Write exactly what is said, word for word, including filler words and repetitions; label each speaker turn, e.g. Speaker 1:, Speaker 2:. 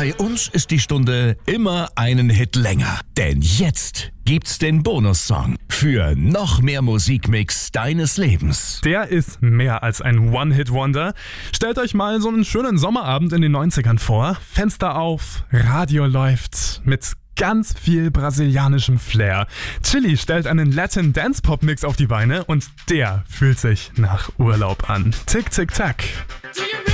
Speaker 1: Bei uns ist die Stunde immer einen Hit länger. Denn jetzt gibt's den Bonussong für noch mehr Musikmix deines Lebens.
Speaker 2: Der ist mehr als ein One-Hit-Wonder. Stellt euch mal so einen schönen Sommerabend in den neunzigern vor. Fenster auf, Radio läuft mit ganz viel brasilianischem Flair. Chili stellt einen Latin Dance-Pop-Mix auf die Beine und der fühlt sich nach Urlaub an. Tick, tick, tack.